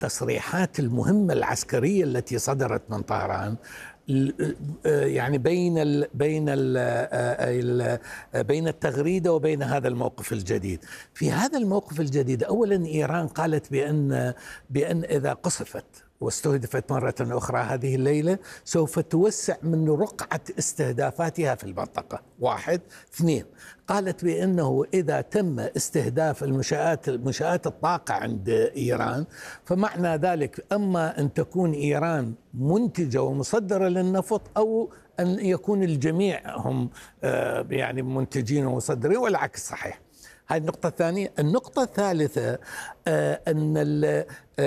التصريحات المهمة العسكرية التي صدرت من طهران، يعني بين التغريدة وبين هذا الموقف الجديد. في هذا الموقف الجديد أولا إيران قالت بأن إذا قصفت واستهدفت مرة أخرى هذه الليلة سوف توسع من رقعة استهدافاتها في المنطقة. واحد. اثنين، قالت بأنه إذا تم استهداف منشآت الطاقة عند إيران فمعنى ذلك أما أن تكون إيران منتجة ومصدرة للنفط أو أن يكون الجميع هم يعني منتجين ومصدرين، والعكس صحيح. هذه النقطة الثانية. النقطة الثالثة أن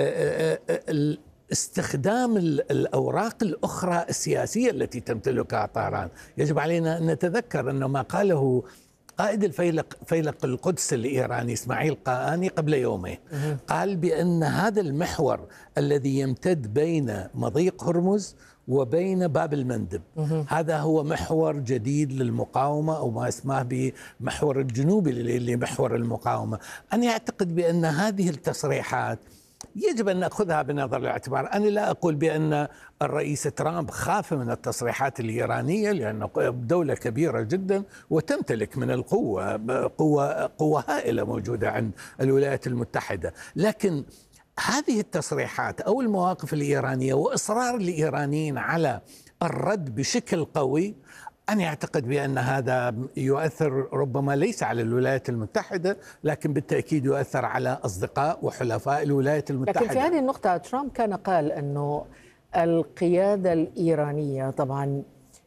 استخدام الأوراق الأخرى السياسية التي تمتلكها طهران. يجب علينا أن نتذكر أن ما قاله قائد فيلق القدس الإيراني إسماعيل قاني قبل يومين، قال بأن هذا المحور الذي يمتد بين مضيق هرمز وبين باب المندب هذا هو محور جديد للمقاومة، أو ما اسمه بمحور الجنوبي لمحور المقاومة. أنا أعتقد بأن هذه التصريحات يجب أن نأخذها بنظر الاعتبار. أنا لا أقول بأن الرئيس ترامب خاف من التصريحات الإيرانية، لأن دولة كبيرة جدا وتمتلك من القوة قوة هائلة موجودة عند الولايات المتحدة، لكن هذه التصريحات أو المواقف الإيرانية وإصرار الإيرانيين على الرد بشكل قوي، أنا أعتقد بأن هذا يؤثر ربما ليس على الولايات المتحدة، لكن بالتأكيد يؤثر على أصدقاء وحلفاء الولايات المتحدة. لكن في هذه النقطة ترامب كان قال أنه القيادة الإيرانية طبعا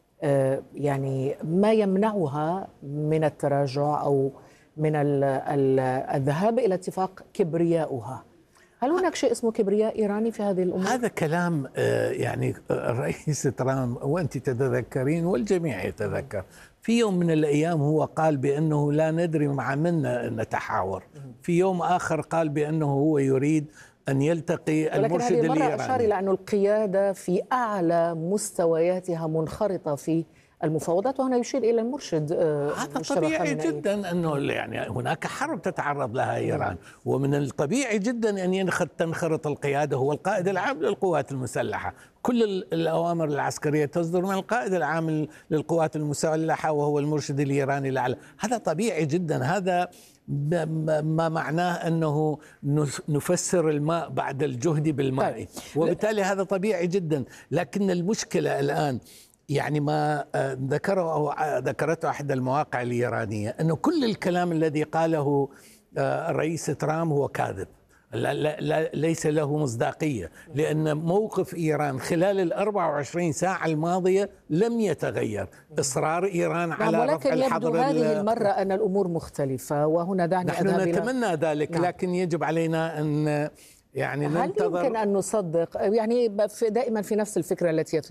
يعني ما يمنعها من التراجع أو من الذهاب إلى اتفاق كبرياؤها. هل هناك شيء اسمه كبرياء إيراني في هذه الأمور؟ هذا كلام يعني الرئيس ترامب وأنت تتذكرين والجميع يتذكر في يوم من الأيام هو قال بأنه لا ندري مع من نتحاور، في يوم آخر قال بأنه هو يريد أن يلتقي المرشد الإيراني. لكن هذه المرة أشار إلى أن القيادة في أعلى مستوياتها منخرطة في المفاوضات، وهنا يشير إلى المرشد. هذا طبيعي جدا أنه يعني هناك حرب تتعرض لها إيران، ومن الطبيعي جدا أن تنخرط القيادة. هو القائد العام للقوات المسلحة، كل الأوامر العسكرية تصدر من القائد العام للقوات المسلحة وهو المرشد الإيراني الأعلى. هذا طبيعي جدا. هذا ما معناه أنه نفسر الماء بعد الجهد بالماء، وبالتالي هذا طبيعي جدا. لكن المشكلة الآن يعني ما ذكرته أحد المواقع الإيرانية أنه كل الكلام الذي قاله الرئيس ترامب هو كاذب، ليس له مصداقية، لأن موقف إيران خلال 24 ساعة الماضية لم يتغير. إصرار إيران على رفع الحظر. ولكن يبدو هذه المرة أن الأمور مختلفة، وهنا دعني نحن نتمنى ذلك. نعم. لكن يجب علينا أن يعني ننتظر. هل يمكن أن نصدق يعني دائما في نفس الفكرة التي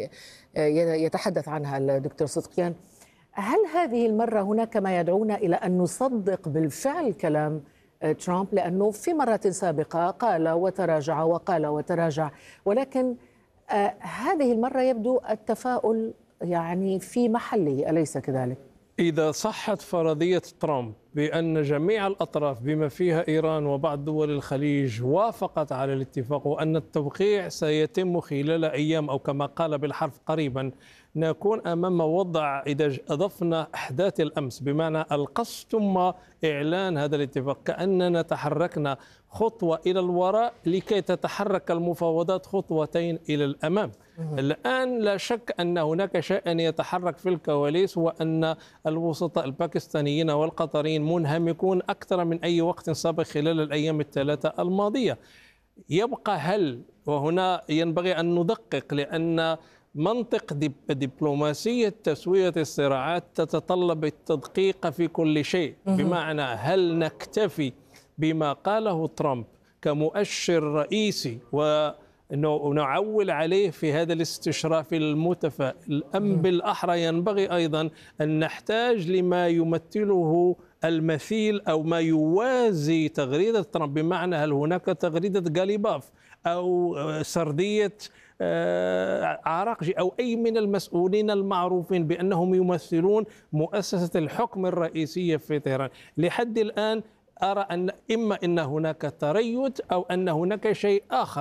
يتحدث عنها الدكتور صدقيان، هل هذه المرة هناك ما يدعونا إلى أن نصدق بالفعل كلام ترامب؟ لأنه في مرة سابقة قال وتراجع وقال وتراجع، ولكن هذه المرة يبدو التفاؤل يعني في محله، أليس كذلك؟ إذا صحت فرضية ترامب بأن جميع الأطراف بما فيها إيران وبعض دول الخليج وافقت على الاتفاق وأن التوقيع سيتم خلال أيام أو كما قال بالحرف قريبا، نكون أمام وضع إذا أضفنا أحداث الأمس بمعنى القصف ثم إعلان هذا الاتفاق، كأننا تحركنا خطوة إلى الوراء لكي تتحرك المفاوضات خطوتين إلى الأمام. الآن لا شك أن هناك شيء يتحرك في الكواليس، وأن الوسطاء الباكستانيين والقطريين منهمكون أكثر من أي وقت سابق خلال الأيام الثلاثة الماضية. يبقى هل، وهنا ينبغي أن ندقق، لأن منطق دبلوماسية تسوية الصراعات تتطلب التدقيق في كل شيء، بمعنى هل نكتفي بما قاله ترامب كمؤشر رئيسي ونعول عليه في هذا الاستشراف المتفائل، أم بالأحرى ينبغي أيضا أن نحتاج لما يمثله المثيل أو ما يوازي تغريدة ترامب، بمعنى هل هناك تغريدة غاليباف أو سردية عراقجي أو أي من المسؤولين المعروفين بأنهم يمثلون مؤسسة الحكم الرئيسية في طهران. لحد الآن أرى أن إما أن هناك تريث أو أن هناك شيء آخر